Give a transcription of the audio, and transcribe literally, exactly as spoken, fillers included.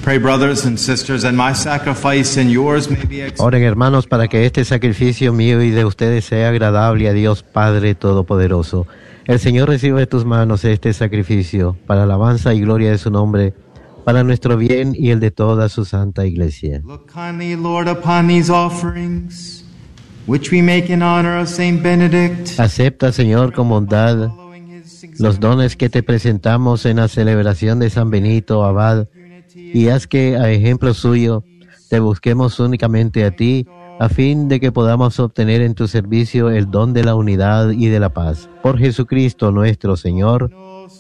Pray, brothers and sisters, and my sacrifice and yours may be accepted. Oren, hermanos, para que este sacrificio mío y de ustedes sea agradable a Dios Padre Todopoderoso. El Señor reciba de tus manos este sacrificio para alabanza y gloria de su nombre, para nuestro bien y el de toda su santa Iglesia. Look kindly, Lord, upon these offerings, which we make in honor of Saint Benedict. Acepta, Señor, con bondad los dones que te presentamos en la celebración de San Benito Abad, y haz que, a ejemplo suyo, te busquemos únicamente a ti, a fin de que podamos obtener en tu servicio el don de la unidad y de la paz. Por Jesucristo nuestro Señor.